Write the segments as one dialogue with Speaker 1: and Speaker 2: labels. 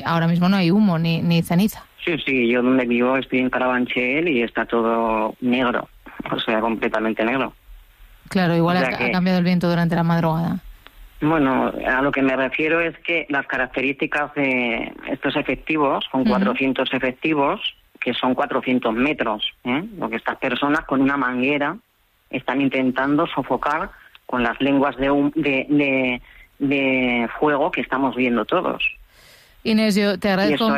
Speaker 1: ahora mismo no hay humo ni ceniza.
Speaker 2: Sí, yo donde vivo estoy en Carabanchel y está todo negro, o sea, completamente negro.
Speaker 1: Claro, igual
Speaker 2: o sea
Speaker 1: ha cambiado el viento durante la madrugada.
Speaker 2: Bueno, a lo que me refiero es que las características de estos efectivos, con 400 efectivos, que son 400 metros, lo que estas personas con una manguera están intentando sofocar con las lenguas de fuego que estamos viendo todos.
Speaker 1: Inés, yo te agradezco.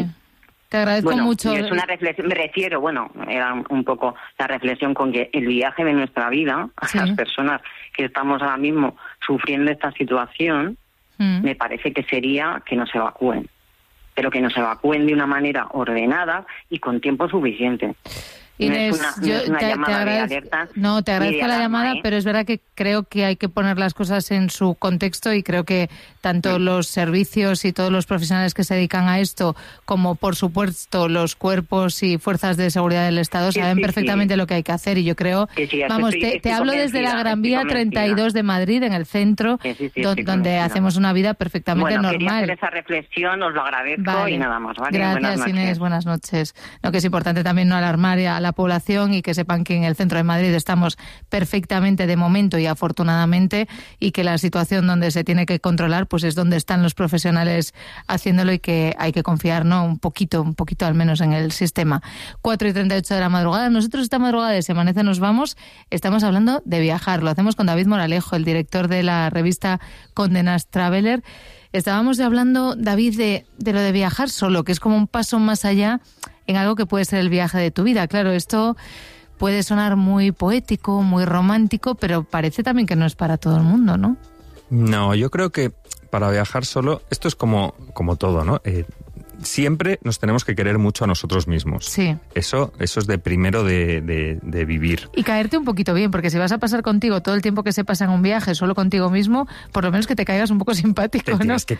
Speaker 1: Te agradezco mucho.
Speaker 2: Es una reflexión, me refiero, era un poco la reflexión con que el viaje de nuestra vida, a las personas que estamos ahora mismo sufriendo esta situación, me parece que sería que nos evacúen, pero que nos evacúen de una manera ordenada y con tiempo suficiente.
Speaker 1: Inés,
Speaker 2: no es una llamada de alerta.
Speaker 1: No, te agradezco la llamada, pero es verdad que creo que hay que poner las cosas en su contexto y creo que tanto los servicios y todos los profesionales que se dedican a esto, como por supuesto los cuerpos y fuerzas de seguridad del Estado, saben perfectamente lo que hay que hacer. Y yo creo, te hablo desde la Gran Vía 32 de Madrid, en el centro, donde hacemos una vida perfectamente normal.
Speaker 2: Quería hacer esa reflexión, os lo agradezco y nada más. ¿Vale?
Speaker 1: Gracias, Inés, buenas noches. Que es importante también no alarmar a la población y que sepan que en el centro de Madrid estamos perfectamente de momento y afortunadamente, y que la situación donde se tiene que controlar pues es donde están los profesionales haciéndolo, y que hay que confiar, ¿no? un poquito al menos en el sistema. 4:38 de la madrugada. Nosotros esta madrugada de Se Amanece Nos Vamos estamos hablando de viajar. Lo hacemos con David Moralejo, el director de la revista Condé Nast Traveler. Estábamos hablando, David, de lo de viajar solo, que es como un paso más allá en algo que puede ser el viaje de tu vida. Claro, esto puede sonar muy poético, muy romántico, pero parece también que no es para todo el mundo, ¿no?
Speaker 3: No, yo creo que para viajar solo, esto es como todo, ¿no? Siempre nos tenemos que querer mucho a nosotros mismos.
Speaker 1: Sí.
Speaker 3: Eso es de primero de vivir.
Speaker 1: Y caerte un poquito bien, porque si vas a pasar contigo todo el tiempo que se pasa en un viaje solo contigo mismo, por lo menos que te caigas un poco simpático, ¿no?
Speaker 3: Te tienes que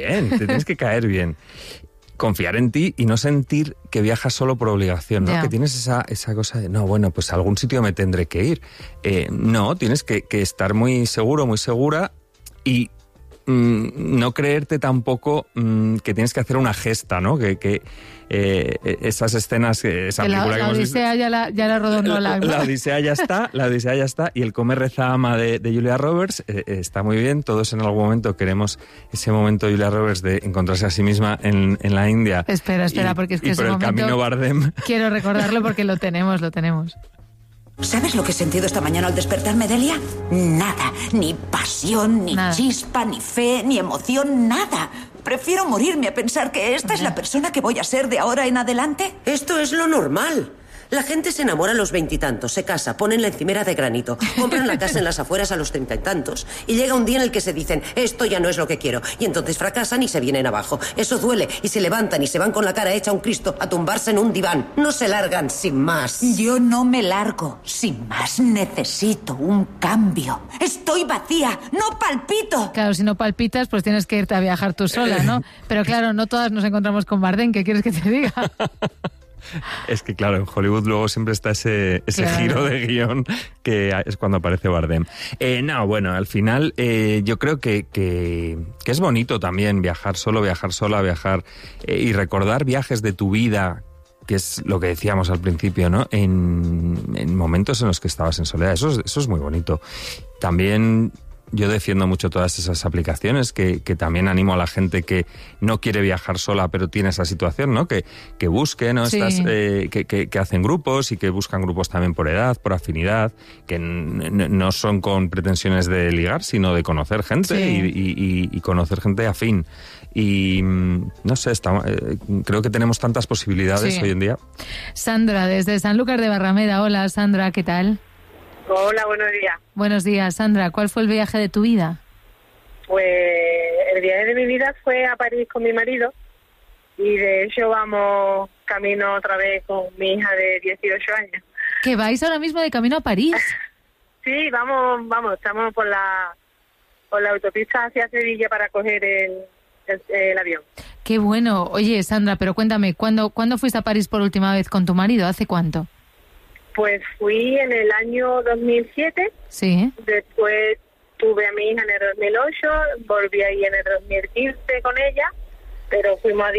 Speaker 3: caer bien. Confiar en ti y no sentir que viajas solo por obligación, ¿no? Que tienes esa cosa de, no, bueno, pues a algún sitio me tendré que ir. No, tienes que estar muy seguro, muy segura, y no creerte tampoco que tienes que hacer una gesta, ¿no? Que esas escenas, esa película que hemos visto,
Speaker 1: la Odisea ya la rodó Nolan, ¿no?
Speaker 3: La Odisea ya está, y el Come, Reza, Ama de Julia Roberts está muy bien. Todos en algún momento queremos ese momento de Julia Roberts de encontrarse a sí misma en la India.
Speaker 1: Espera, porque es que ese momento...
Speaker 3: por el camino Bardem.
Speaker 1: Quiero recordarlo porque lo tenemos.
Speaker 4: ¿Sabes lo que he sentido esta mañana al despertarme, Delia? Nada. Ni pasión, ni chispa, ni fe, ni emoción, nada. Prefiero morirme a pensar que esta es la persona que voy a ser de ahora en adelante.
Speaker 5: Esto es lo normal. La gente se enamora a los 20 y tantos, se casa, ponen la encimera de granito, compran la casa en las afueras a los 30 y tantos, y llega un día en el que se dicen, esto ya no es lo que quiero, y entonces fracasan y se vienen abajo. Eso duele, y se levantan y se van con la cara hecha un Cristo a tumbarse en un diván. No se largan sin más.
Speaker 4: Yo no me largo sin más. Necesito un cambio. Estoy vacía, no palpito.
Speaker 1: Claro, si no palpitas, pues tienes que irte a viajar tú sola, ¿no? Pero claro, no todas nos encontramos con Bardem. ¿Qué quieres que te diga?
Speaker 3: Es que claro, en Hollywood luego siempre está ese giro de guión que es cuando aparece Bardem. Al final yo creo que es bonito también viajar solo, viajar sola, viajar y recordar viajes de tu vida, que es lo que decíamos al principio, ¿no? En momentos en los que estabas en soledad. Eso es muy bonito. También yo defiendo mucho todas esas aplicaciones que también animo a la gente que no quiere viajar sola pero tiene esa situación, ¿no? Que busque, ¿no?
Speaker 1: Sí.
Speaker 3: Que hacen grupos y que buscan grupos también por edad, por afinidad, que no son con pretensiones de ligar, sino de conocer gente, sí. y conocer gente afín. Y no sé, creo que tenemos tantas posibilidades hoy en día.
Speaker 1: Sandra, desde Sanlúcar de Barrameda. Hola, Sandra, ¿qué tal?
Speaker 6: Hola, buenos días.
Speaker 1: Buenos días, Sandra. ¿Cuál fue el viaje de tu vida?
Speaker 6: Pues el viaje de mi vida fue a París con mi marido, y de hecho vamos camino otra vez con mi hija de 18 años.
Speaker 1: ¿Que vais ahora mismo de camino a París?
Speaker 6: Sí, vamos, estamos por la autopista hacia Sevilla para coger el avión.
Speaker 1: Qué bueno. Oye, Sandra, pero cuéntame, ¿cuándo fuiste a París por última vez con tu marido? ¿Hace cuánto?
Speaker 6: Pues fui en el año 2007.
Speaker 1: Sí.
Speaker 6: Después tuve a mi hija en el 2008, volví ahí en el 2015 con ella, pero fuimos a